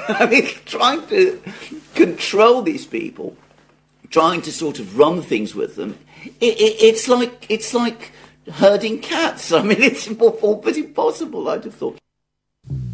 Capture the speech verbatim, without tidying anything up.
I mean, trying to control these people, trying to sort of run things with them, it, it, it's like it's like herding cats. I mean, it's all but impossible, I'd have thought.